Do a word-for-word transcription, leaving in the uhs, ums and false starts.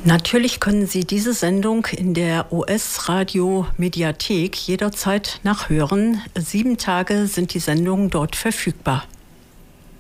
Natürlich können Sie diese Sendung in der O S-Radio-Mediathek jederzeit nachhören. Sieben Tage sind die Sendungen dort verfügbar.